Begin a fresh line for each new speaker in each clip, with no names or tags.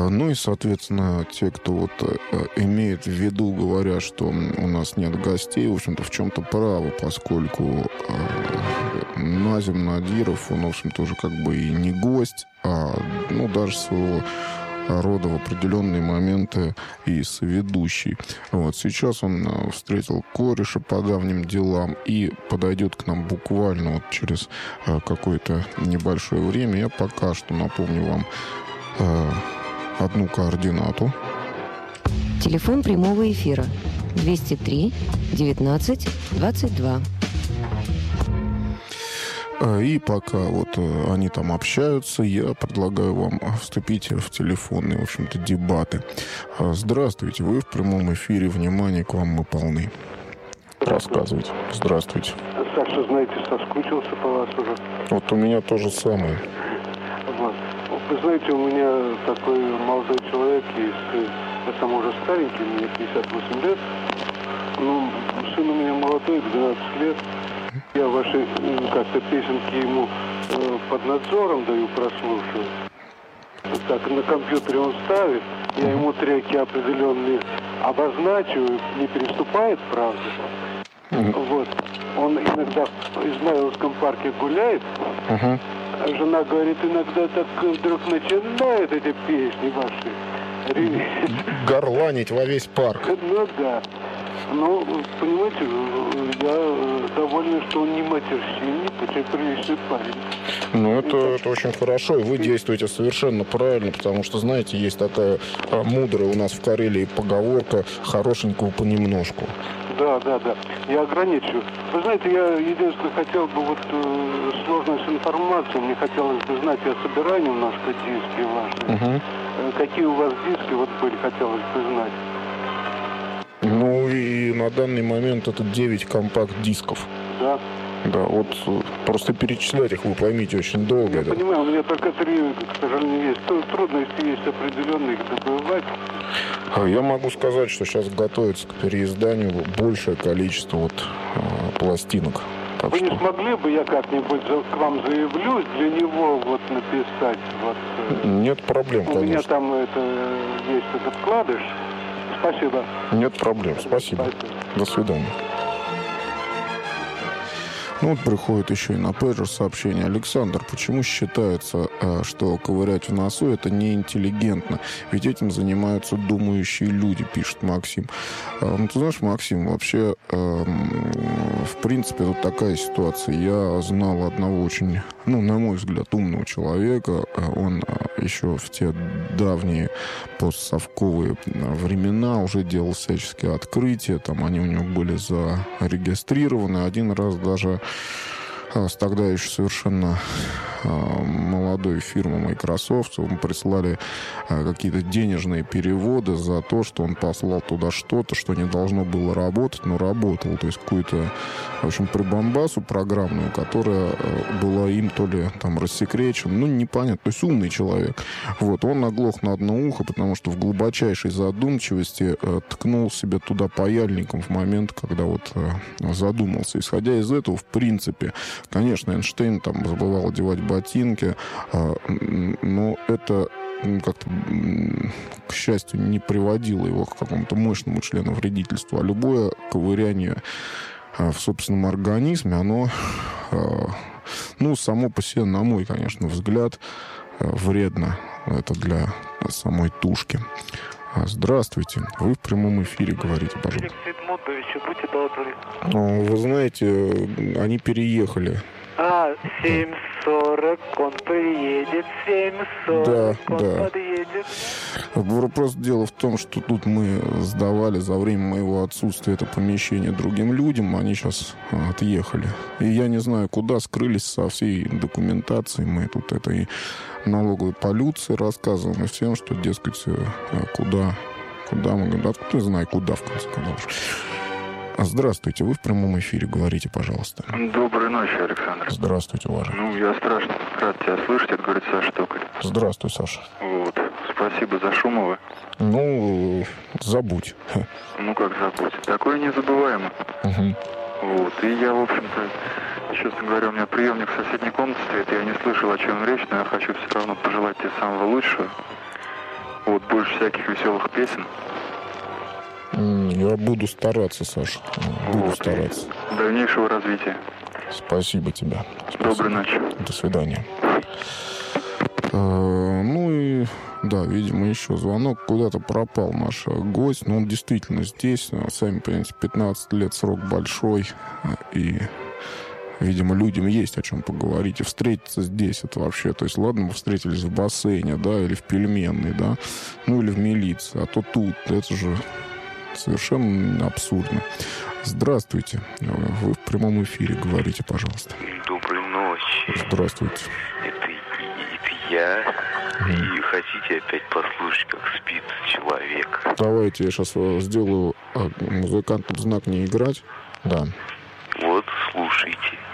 Ну и, соответственно, те, кто вот имеет в виду, говоря, что у нас нет гостей, в общем-то, в чем-то правы, поскольку Назим Надиров, он, в общем-то, уже как бы и не гость, а, ну, даже своего рода в определенные моменты и соведущий. Вот. Сейчас он встретил кореша по давним делам и подойдет к нам буквально вот через какое-то небольшое время. Я пока что напомню вам одну координату.
Телефон прямого эфира 203 19 22.
И пока вот они там общаются, я предлагаю вам вступить в телефонные, в общем-то, дебаты. Здравствуйте, вы в прямом эфире. Внимание, к вам мы полны. Рассказывайте. Здравствуйте.
Саша, знаете, соскучился по вас уже.
Вот у меня то же самое.
Вот. Вы знаете, у меня такой молодой человек есть, я сам уже старенький, мне 58 лет. Ну, сын у меня молодой, 12 лет. Я ваши как-то песенки ему под надзором даю, прослушаю. Так, на компьютере он ставит, я ему треки определенные обозначиваю, не переступает, правда. Вот. Он иногда в Измайловском парке гуляет, а жена говорит, иногда так вдруг начинает эти песни ваши реветь.
Горланить во весь парк.
Ну да. Ну, понимаете, я доволен, что он не матерщинник, очень приличный парень.
Ну, это очень хорошо, и вы действуете совершенно правильно, потому что, знаете, есть такая мудрая у нас в Карелии поговорка «хорошенького понемножку».
Да. Я ограничу. Вы знаете, я единственное хотел бы вот сложность информации. Мне хотелось бы знать, я собираю немножко диски ваши. Какие у вас диски вот были, хотелось бы знать.
Ну и на данный момент это 9 компакт-дисков.
Да.
Да, вот просто перечислять их, вы поймите, очень долго.
Я понимаю, у меня только 3, к сожалению, есть. Трудности есть определенные, их добывать.
Я могу сказать, что сейчас готовится к переизданию большее количество вот пластинок. Так
Вы
что...
не смогли бы, я как-нибудь к вам заявлюсь, для него вот написать? Вот,
Нет проблем, конечно.
У меня там есть этот вкладыш. Спасибо.
Нет проблем, спасибо. До свидания. Ну вот приходит еще и на пейджер сообщение. Александр, почему считается, что ковырять в носу это неинтеллигентно? Ведь этим занимаются думающие люди, пишет Максим. Ну, ты знаешь, Максим, вообще, в принципе, тут такая ситуация. Я знал одного очень, ну, на мой взгляд, умного человека. Он еще в те давние постсовковые времена уже делал всяческие открытия. Там они у него были зарегистрированы. Один раз даже с тогда еще совершенно молодой фирмы Microsoft ему прислали какие-то денежные переводы за то, что он послал туда что-то, что не должно было работать, но работало. То есть какую-то, в общем, прибамбасу программную, которая была им то ли там рассекречена, ну, непонятно. То есть умный человек. Вот. Он оглох на одно ухо, потому что в глубочайшей задумчивости ткнул себе туда паяльником в момент, когда вот задумался. Исходя из этого, в принципе, конечно, Эйнштейн там забывал одевать ботинки, но это как-то, к счастью, не приводило его к какому-то мощному членовредительству. А любое ковыряние в собственном организме, оно, ну, само по себе, на мой, конечно, взгляд, вредно. Это для самой тушки. Здравствуйте. Вы в прямом эфире говорите, пожалуйста.
Будьте добры.
Вы знаете, они переехали.
7:40, он приедет, 7:40, он подъедет.
Просто дело в том, что тут мы сдавали за время моего отсутствия это помещение другим людям, они сейчас отъехали. И я не знаю, куда скрылись со всей документацией. Мы тут этой налоговой полиции рассказываем и всем, что, дескать, куда мы говорим, откуда я знаю, куда, в конце концов. Здравствуйте, вы в прямом эфире, говорите, пожалуйста.
Доброй ночи, Александр.
Здравствуйте, уважаемый.
Ну, я страшно рад тебя слышать, это говорит Саша Токарь.
Здравствуй, Саша.
Вот, спасибо за Шумова.
Ну, забудь.
Ну, как забудь? Такое незабываемо. Вот, и я, в общем-то, честно говоря, у меня приемник в соседней комнате стоит, я не слышал, о чем речь, но я хочу все равно пожелать тебе самого лучшего. Вот, больше всяких веселых песен.
Я буду стараться, Саша. Буду стараться.
Дальнейшего развития.
Спасибо тебе. Спасибо.
Доброй ночи.
До свидания. Ну и да, видимо, еще звонок. Куда-то пропал наш гость. Но он действительно здесь. Сами понимаете, 15 лет срок большой. И, видимо, людям есть о чем поговорить. И встретиться здесь это вообще... То есть, ладно, мы встретились в бассейне, да, или в пельменной, да, ну или в милиции. А то тут, это же совершенно абсурдно. Здравствуйте. Вы в прямом эфире. Говорите, пожалуйста.
Доброй ночи.
Здравствуйте.
Это я. И хотите опять послушать, как спит человек?
Давайте я сейчас сделаю музыкантам знак не играть. Да.
Вот, слушайте.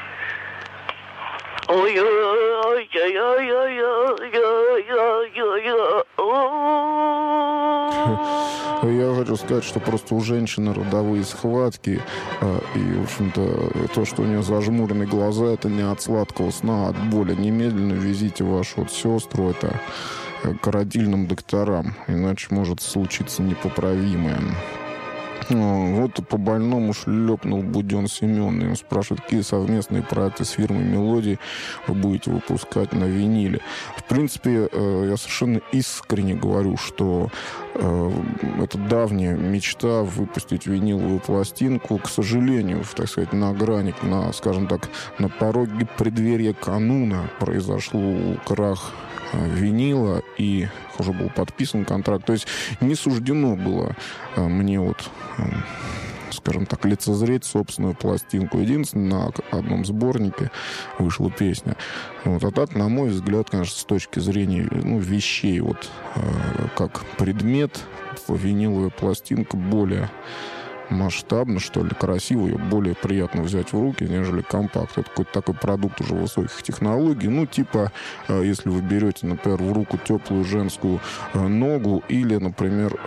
Я хочу сказать, что просто у женщины родовые схватки, и, в общем-то, то, что у нее зажмурены глаза, это не от сладкого сна, а от боли. Немедленно везите вашу вот сестру это к родильным докторам, иначе может случиться непоправимое. Вот по больному шлепнул Буден Семен. Ему спрашивают, какие совместные проекты с фирмой «Мелодии» вы будете выпускать на виниле. В принципе, я совершенно искренне говорю, что это давняя мечта выпустить виниловую пластинку. К сожалению, так сказать, на грани, скажем так, на пороге преддверия кануна произошел крах винила, и уже был подписан контракт. То есть не суждено было мне вот, скажем так, лицезреть собственную пластинку. Единственное, на одном сборнике вышла песня. Вот. А так, на мой взгляд, конечно, с точки зрения вещей, вот как предмет, виниловая пластинка более масштабно, что ли, красиво, ее более приятно взять в руки, нежели компакт. Это какой-то такой продукт уже высоких технологий. Ну, типа, если вы берете, например, в руку теплую женскую ногу или, например,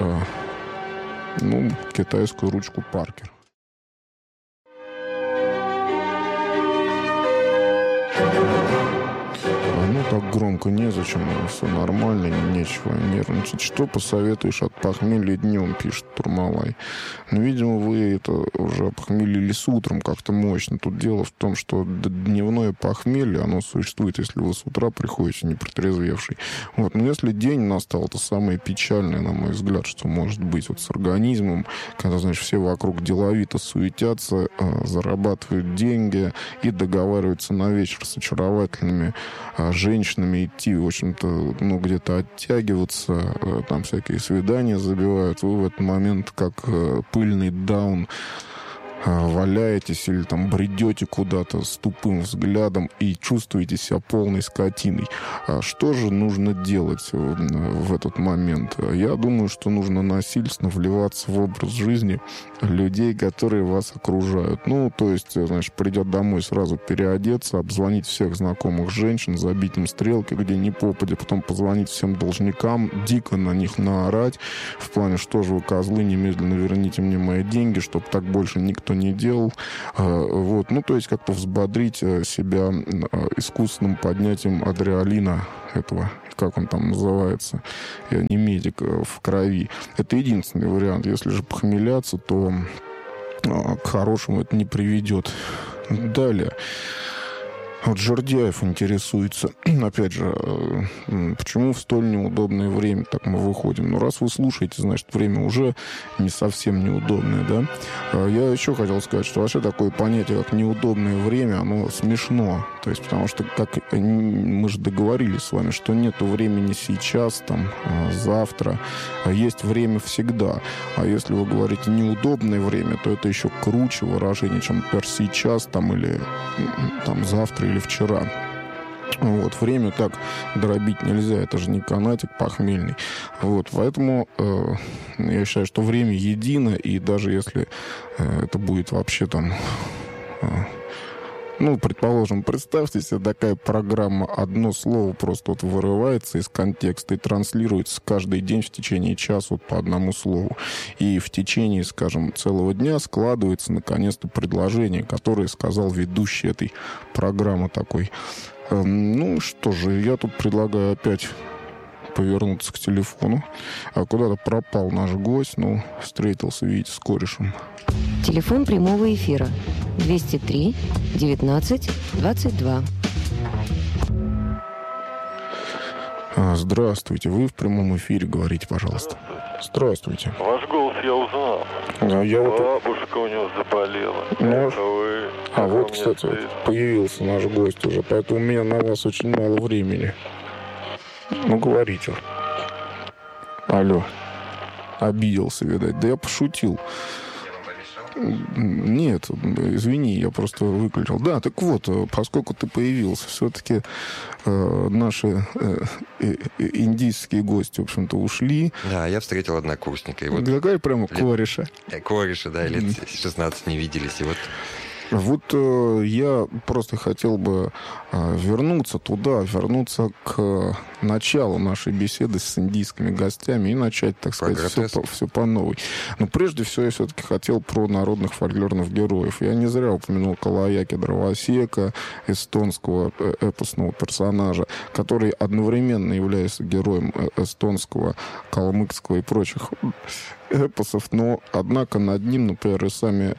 китайскую ручку Паркер. Так громко незачем, все нормально, нечего нервничать. Что посоветуешь от похмелья днем, пишет Турмалай. Но, видимо, вы это уже опохмелились утром как-то мощно. Тут дело в том, что дневное похмелье, оно существует, если вы с утра приходите непротрезвевший. Вот. Но если день настал, это самое печальное, на мой взгляд, что может быть вот с организмом, когда, значит, все вокруг деловито суетятся, зарабатывают деньги и договариваются на вечер с очаровательными женщинами идти, в общем-то, где-то оттягиваться, там всякие свидания забивают. Вы в этот момент, как пыльный даун, валяетесь или там бредете куда-то с тупым взглядом и чувствуете себя полной скотиной. Что же нужно делать в этот момент? Я думаю, что нужно насильственно вливаться в образ жизни людей, которые вас окружают. То есть, значит, придет домой, сразу переодеться, обзвонить всех знакомых женщин, забить им стрелки, где ни попадя, потом позвонить всем должникам, дико на них наорать, в плане, что же вы, козлы, немедленно верните мне мои деньги, чтобы так больше никто не делал. Вот. То есть как-то взбодрить себя искусственным поднятием адреналина этого, как он там называется, я не медик, в крови. Это единственный вариант. Если же похмеляться, то к хорошему это не приведет. Далее. Вот Жердяев интересуется, опять же, почему в столь неудобное время так мы выходим. Раз вы слушаете, значит, время уже не совсем неудобное, да? Я еще хотел сказать, что вообще такое понятие, как неудобное время, оно смешно. То есть, потому что, как мы же договорились с вами, что нету времени сейчас, там, завтра, а есть время всегда. А если вы говорите неудобное время, то это еще круче выражение, чем, например, сейчас, там, или там, завтра, или вчера. Вот, время так дробить нельзя, это же не канатик похмельный. Вот, поэтому я считаю, что время едино, и даже если это будет вообще там... предположим, представьте себе, такая программа, одно слово просто вот вырывается из контекста и транслируется каждый день в течение часа вот по одному слову. И в течение, скажем, целого дня складывается наконец-то предложение, которое сказал ведущий этой программы такой. Что же, я тут предлагаю опять повернуться к телефону. А куда-то пропал наш гость, ну, встретился, видите, с корешем.
Телефон прямого эфира 203 19 22.
Здравствуйте, вы в прямом эфире, говорите, пожалуйста. Здравствуйте.
Ваш голос я узнал. Бабушка у него заболела.
Вот, кстати, появился наш гость уже, поэтому у меня на вас очень мало времени. Ну, говорите. Алло. Обиделся, видать. Да я пошутил. Нет, извини, я просто выключил. Да, так вот, поскольку ты появился, все-таки наши индийские гости, в общем-то, ушли.
Да, я встретил однокурсника. И вот
какая прямо кореша.
Кореша, да, лет 16 не виделись, и вот...
Вот я просто хотел бы вернуться к началу нашей беседы с индийскими гостями и начать, так сказать, все по новой. Но прежде всего я все-таки хотел про народных фольклорных героев. Я не зря упомянул Калаяки Дровосека, эстонского эпосного персонажа, который одновременно является героем эстонского, калмыцкого и прочих эпосов, но, однако, над ним, например, и сами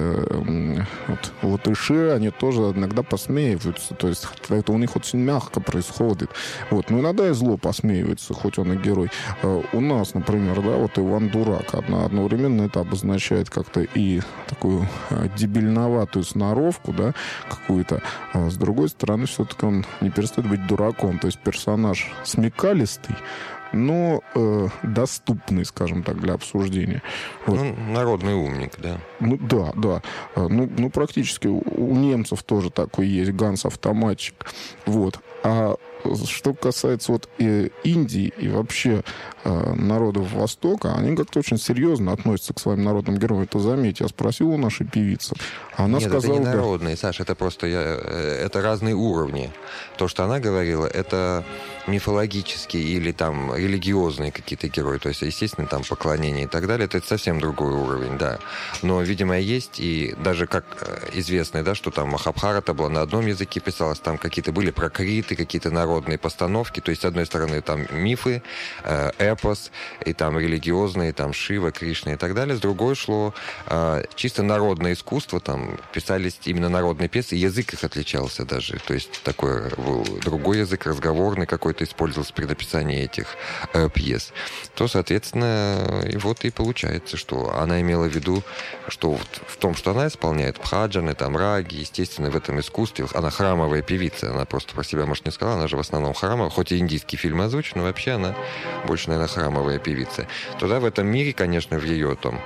латыши, они тоже иногда посмеиваются, то есть это у них очень мягко происходит. Вот. Но иногда и зло посмеивается, хоть он и герой. У нас, например, да, вот Иван Дурак, одновременно это обозначает как-то и такую дебильноватую сноровку, да, какую-то, а с другой стороны, все-таки он не перестает быть дураком, то есть персонаж смекалистый, но доступный, скажем так, для обсуждения. Вот.
Ну, народный умник, да.
Ну, да. Ну, практически у немцев тоже такой есть, Ганс Автоматчик. Вот. А что касается вот Индии и вообще народов Востока, они как-то очень серьезно относятся к своим народным героям. Это, заметьте, я спросил у нашей певицы. Она сказала...
это не народные, Саша, это просто это разные уровни. То, что она говорила, это мифологические или там религиозные какие-то герои. То есть, естественно, там поклонение и так далее. Это совсем другой уровень, да. Но, видимо, есть и даже как известно, да, что там Махабхарата была на одном языке писалась, там какие-то были прокриты, какие-то народные постановки. То есть, с одной стороны, там мифы, эпос, и там религиозные, там Шива, Кришна и так далее. С другой шло чисто народное искусство, там писались именно народные песни, язык их отличался даже. То есть, такой был другой язык, разговорный какой-то использовался при написании этих пьес. То, соответственно, и вот и получается, что она имела в виду, что вот в том, что она исполняет бхаджаны, там раги, естественно, в этом искусстве, она храмовая певица, она просто про себя, может, не сказала, она же в основном храмовая, хоть и индийский фильм озвучен, но вообще она больше, наверное, храмовая певица. Туда в этом мире, конечно, в ее там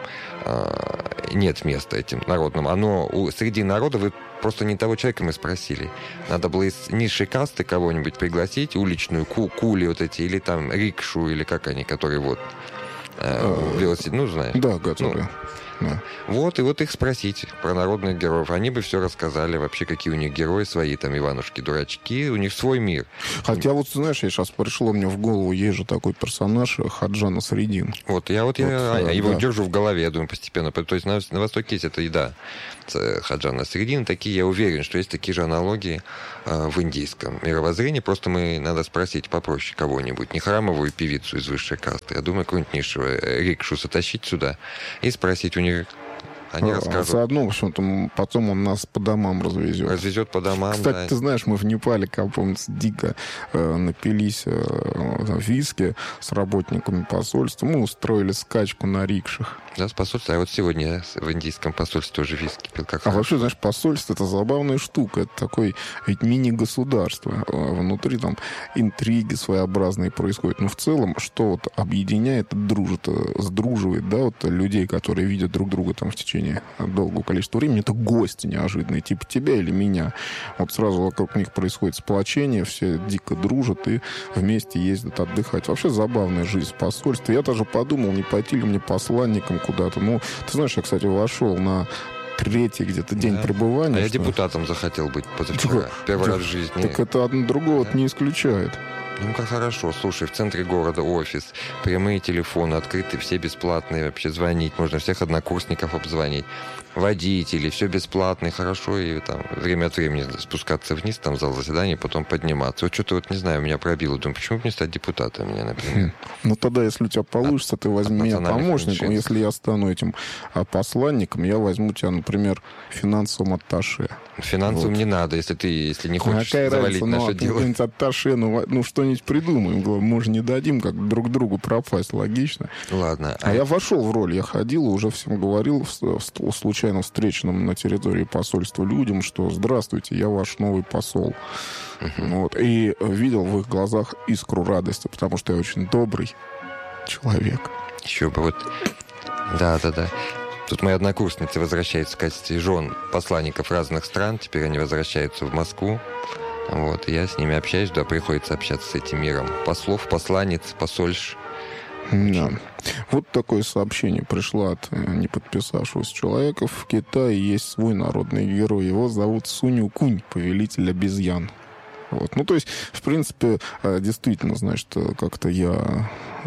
нет места этим народным. Среди народа вы просто не того человека мы спросили. Надо было из низшей касты кого-нибудь пригласить, уличную, кули вот эти, или там рикшу, или как они, которые вот велосипед, ну, знаешь.
Да, готовы.
Да. Вот, и вот их спросить про народных героев. Они бы все рассказали вообще, какие у них герои свои, там, Иванушки-дурачки, у них свой мир.
Хотя вот, знаешь, я сейчас пришло мне в голову, есть же такой персонаж Хаджа Насреддин.
Вот, я его держу в голове, я думаю, постепенно. То есть на Востоке есть это еда Хаджа Насреддин. Такие, я уверен, что есть такие же аналогии в индийском мировоззрении. Просто надо спросить попроще кого-нибудь, не храмовую певицу из высшей касты, я думаю, какую-нибудь низшую рикшу затащить сюда и спросить у них. Они расскажут.
Заодно, в общем-то, потом он нас по домам развезет.
Развезет по домам,
кстати,
да.
Ты знаешь, мы в Непале, как помнится, дико напились виски с работниками посольства. Мы устроили скачку на рикшах.
Да, с посольства. А вот сегодня в индийском посольстве тоже виски пил. Как хорошо.
Вообще, знаешь, посольство — это забавная штука. Это такое ведь мини-государство. Внутри там интриги своеобразные происходят. Но в целом, что вот объединяет, сдруживает, да, вот людей, которые видят друг друга там в течение долгого количества времени, это гости неожиданные, типа тебя или меня. Вот сразу вокруг них происходит сплочение, все дико дружат и вместе ездят отдыхать. Вообще забавная жизнь в посольстве. Я даже подумал, не пойти ли мне посланником куда-то. Ну, ты знаешь, я, кстати, вошел на третий где-то день пребывания.
А я депутатом захотел быть позавчера. Первый раз в жизни.
Так это одно другого не исключает.
Ну, как хорошо. Слушай, в центре города офис, прямые телефоны открыты, все бесплатные, вообще звонить. Можно всех однокурсников обзвонить. водить, или все бесплатно и хорошо, и там время от времени спускаться вниз, там в зал заседаний, потом подниматься. Вот что-то, вот не знаю, меня пробило. Думаю, почему бы не стать депутатом мне, например?
Ну, тогда, если у тебя получится, ты возьми меня помощником. Если я стану этим посланником, я возьму тебя, например, финансовым атташе.
Финансовым не надо, если не хочешь завалить наше дело.
Какая разница, атташе, ну, что-нибудь придумаем. Мы же не дадим как друг другу пропасть, логично.
Ладно.
А я вошел в роль, я ходил и уже всем говорил, случайно встреченным на территории посольства людям, что здравствуйте, я ваш новый посол. Вот. И видел в их глазах искру радости, потому что я очень добрый человек.
Еще бы вот... Да. Тут мои однокурсницы возвращаются в качестве жен посланников разных стран. Теперь они возвращаются в Москву. Вот, и я с ними общаюсь, да, приходится общаться с этим миром. Послов, посланниц, посольш.
Да. Вот такое сообщение пришло от неподписавшегося человека. В Китае есть свой народный герой. Его зовут Сунь Кунь, повелитель обезьян. Вот. Ну, то есть, в принципе, действительно, значит, как-то я...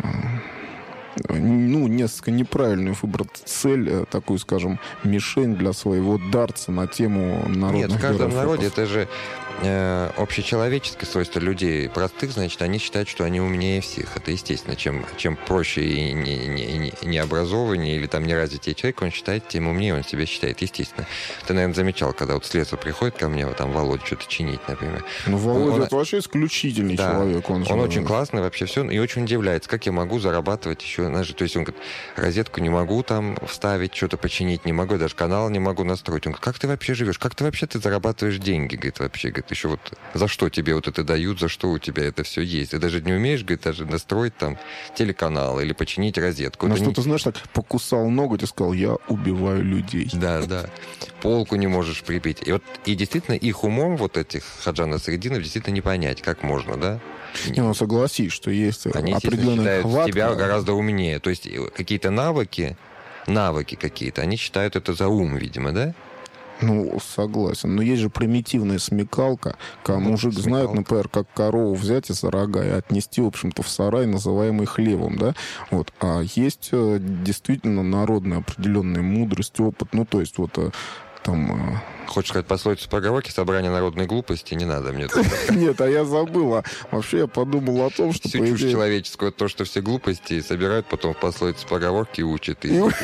несколько неправильную выбрал цель, такую, скажем, мишень для своего дарца на тему народных героев.
Нет, в каждом народе это же общечеловеческое свойство людей простых, значит, они считают, что они умнее всех. Это естественно. Чем проще и необразованнее или там неразвитее человек, он считает, тем умнее он себя считает. Естественно. Ты, наверное, замечал, когда вот с леса приходит ко мне, вот там Володя что-то чинить, например.
Ну, Володя, это вообще исключительный человек.
Он очень классный вообще все, и очень удивляется, как я могу зарабатывать еще. То есть он говорит, розетку не могу там вставить, что-то починить не могу, даже канал не могу настроить. Он говорит, как ты вообще живешь? Как ты вообще зарабатываешь деньги? Говорит, вообще, говорит, еще вот за что тебе вот это дают, за что у тебя это все есть. Ты даже не умеешь, говорит, даже настроить там телеканал или починить розетку.
Ну, что ты знаешь, так покусал ноготь и сказал, я убиваю людей.
Да. Полку не можешь прибить. И действительно, их умом вот этих Хаджа Насреддинов действительно не понять, как можно, да?
Не, согласись, что есть
они,
определенная
хватка. Тебя гораздо умнее. То есть какие-то навыки какие-то, они считают это за ум, видимо, да?
Ну, согласен. Но есть же примитивная смекалка. Мужик знает, например, как корову взять из рога и отнести, в общем-то, в сарай, называемый хлевом, да? Вот. А есть действительно народная определенная мудрость, опыт. Ну, то есть вот там...
Хочешь сказать пословицу поговорки «Собрание народной глупости» не надо мне.
Нет, а я забыл. Вообще я подумал о том, что...
Всю чушь человеческую, то, что все глупости собирают, потом в пословицу поговорки учат.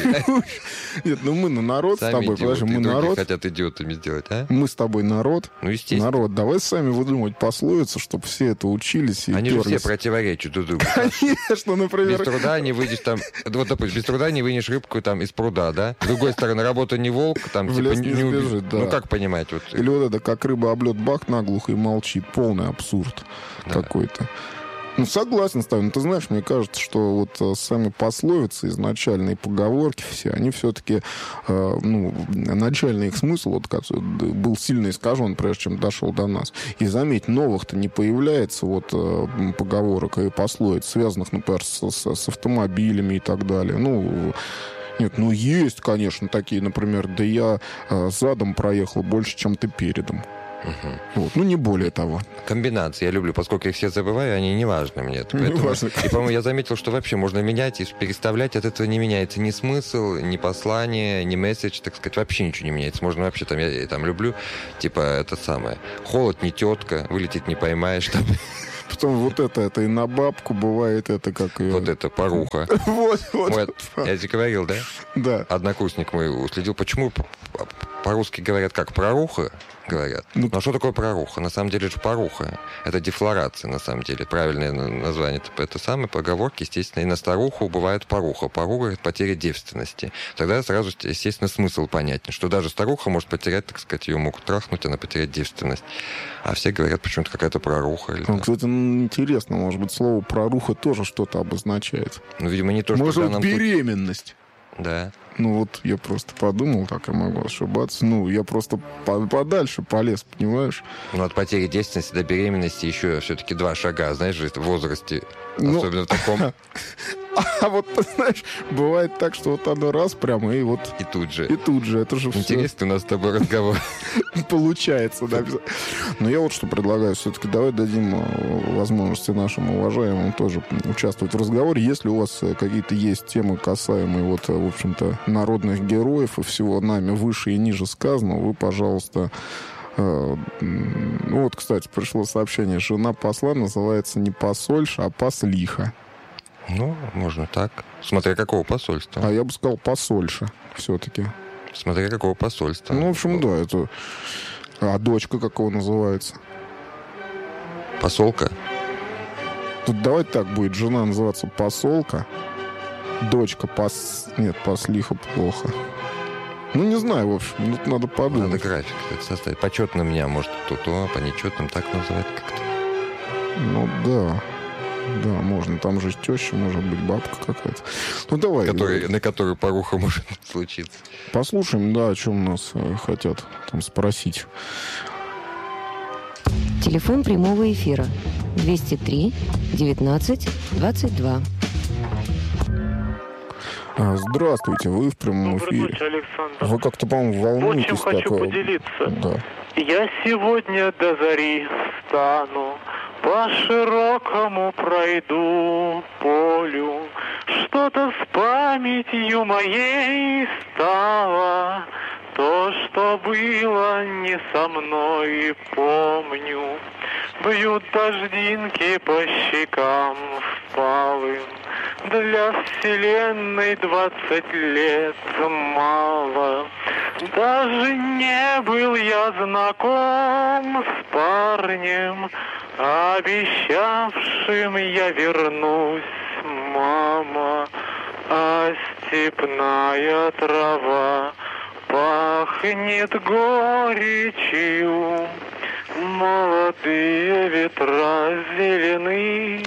Нет, ну мы народ с тобой, подожди, мы народ.
Хотят идиотами сделать, а?
Мы с тобой народ.
Ну, естественно.
Народ, давай сами выдумывать пословицу, чтобы все это учились и
они же все противоречат друг другу.
Конечно, например.
Без труда не выйдешь там... Вот, допустим, без труда не вынешь рыбку там из пруда, да? С другой стороны, работа не волк, там типа не убежит, да. Как понимать? Вот...
Или вот это, как рыба об лед бах наглухо и молчит. Полный абсурд какой-то. Ну, согласен с тобой. Но ты знаешь, мне кажется, что вот сами пословицы, изначальные поговорки все, они все-таки, начальный их смысл вот, был сильно искажен, прежде чем дошел до нас. И заметь, новых-то не появляется вот поговорок и пословиц, связанных, например, с автомобилями и так далее. Нет, есть, конечно, такие, например, да я задом проехал больше, чем ты передом. Вот, не более того.
Комбинации я люблю, поскольку их все забываю, они не важны мне. И, по-моему, я заметил, что вообще можно менять и переставлять, от этого не меняется ни смысл, ни послание, ни месседж, так сказать, вообще ничего не меняется. Можно вообще, я там люблю, это самое, холод не тетка, вылететь не поймаешь, там...
Потом вот это и на бабку бывает, это как ее...
Вот это поруха.
Вот.
Я тебе говорил, да?
Да.
Однокурсник мой уследил, почему по-русски говорят как проруха, говорят. А что такое проруха? На самом деле же поруха. Это дефлорация, на самом деле. Правильное название. Это самое поговорки, естественно. И на старуху бывает поруха. Поруха — это потеря девственности. Тогда сразу, естественно, смысл понятен, что даже старуха может потерять, так сказать, ее могут трахнуть, она потеряет девственность. А все говорят, почему-то какая-то проруха.
Кстати, интересно, может быть, слово проруха тоже что-то обозначает.
Видимо, не то, что...
Может быть, беременность.
Да.
Я просто подумал, так я могу ошибаться. Я просто подальше полез, понимаешь?
От потери девственности до беременности еще все-таки 2 шага, знаешь, в возрасте, особенно в таком...
А вот, ты знаешь, бывает так, что вот оно раз прямо и вот...
И тут же.
Это же
интересный у нас с тобой разговор.
Получается, да. Но я вот что предлагаю. Все-таки давай дадим возможности нашим уважаемым тоже участвовать в разговоре. Если у вас какие-то есть темы, касаемые вот, в общем-то, народных героев и всего нами выше и ниже сказанного, вы, пожалуйста... Вот, кстати, пришло сообщение. Жена посла называется не посольша, а послиха.
Ну, можно так. Смотря какого посольства.
А я бы сказал посольша все-таки.
Смотря какого посольства.
Ну, в общем, да, это... А дочка какого называется?
Посолка?
Тут давай так будет. Жена называться посолка. Дочка Нет, послиха плохо. Ну, не знаю, в общем. Тут надо подумать.
Надо график составить. Почетно меня, может, то, по нечетным так называть как-то.
Ну, да. Да, можно. Там же теща, может быть, бабка какая-то. Ну, давай.
На которую поруха может случиться.
Послушаем, да, о чем нас хотят там спросить.
Телефон прямого эфира 203 19 22.
Здравствуйте, вы в прямом эфире.
Добрый ночь, Александр.
Вы как-то, по-моему, волнуетесь.
Вот чем хочу поделиться.
Да.
Я сегодня до зари встану, по широкому пройду полю. Что-то с памятью моей стало, то, что было не со мной, помню. Бьют дождинки по щекам впалым. Для вселенной 20 лет мало. Даже не был я знаком с парнем, обещавшим я вернусь, мама. А степная трава пахнет горечью. Молодые ветра зелены,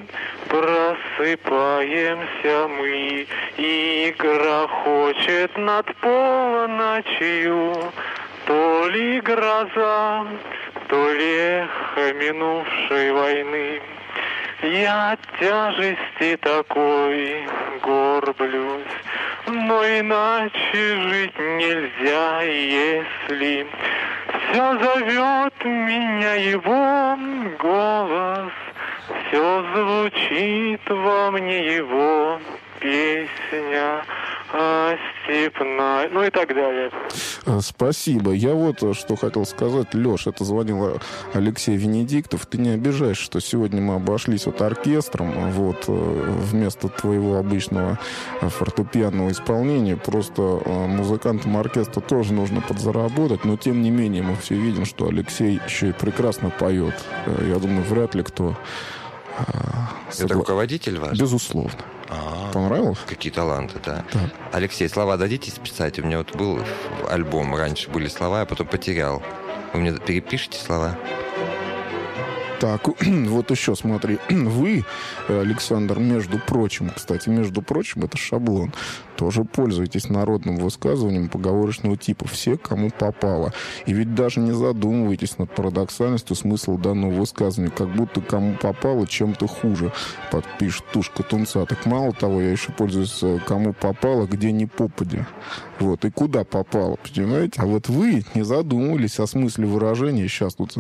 просыпаемся мы, и грохочет над полночью то ли гроза, то ли эхо минувшей войны. Я от тяжести такой горблюсь, но иначе жить нельзя, если все зовет меня его голос, все звучит во мне его песня, а степная, ну и так далее.
Спасибо. Я вот что хотел сказать. Леш, это звонил Алексей Венедиктов. Ты не обижаешься, что сегодня мы обошлись вот оркестром, вот, вместо твоего обычного фортепианного исполнения. Просто музыкантам оркестра тоже нужно подзаработать, но тем не менее мы все видим, что Алексей еще и прекрасно поет. Я думаю, вряд ли кто...
Это руководитель ваш?
Безусловно. Понравилось?
Какие таланты, да.
Да.
Алексей, слова дадите списать? У меня вот был альбом, раньше были слова, я потом потерял. Вы мне перепишите слова?
Так, вот еще смотри. Вы, Александр, между прочим, кстати, между прочим, это шаблон, тоже пользуетесь народным высказыванием поговорочного типа «все, кому попало». И ведь даже не задумываетесь над парадоксальностью смысла данного высказывания, как будто кому попало чем-то хуже, подпишет Тушка Тунца. Так мало того, я еще пользуюсь «кому попало, где не попадя». Вот, и куда попало, понимаете? А вот вы не задумывались о смысле выражения. Сейчас тут...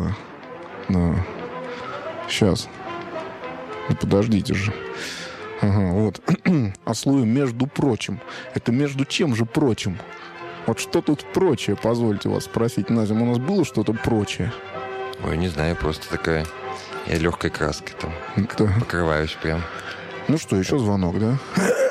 Сейчас. Ну, подождите же. Ага, вот. А слово «между прочим». Это между чем же прочим? Вот что тут прочее, позвольте вас спросить. На зиму у нас было что-то прочее?
Ой, не знаю, просто такая... Я легкой краской там покрываюсь прям.
Ну что, еще звонок, да?